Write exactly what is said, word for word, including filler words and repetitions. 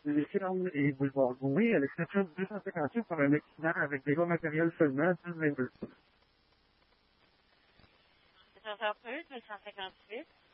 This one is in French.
les fermes et boulevard Gouin, à l'exception de deux cent cinquante-huit par un accident avec dégâts matériels seulement, deux vingt-deux. deux cent cinquante-huit, deux cent cinquante-huit.